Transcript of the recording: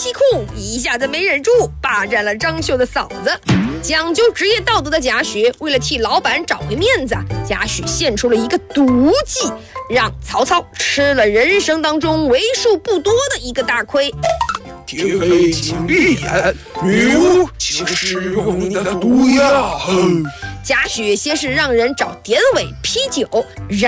气孔，一下子没忍住，霸占了张绣的嫂子。讲究职业道德的贾诩，为了替老板找回面子，贾诩献出了一个毒计，让曹操吃了人生当中为数不多的一个大亏。 天黑请闭眼，女巫请使用你的毒药。 贾诩先是让人找典韦批酒，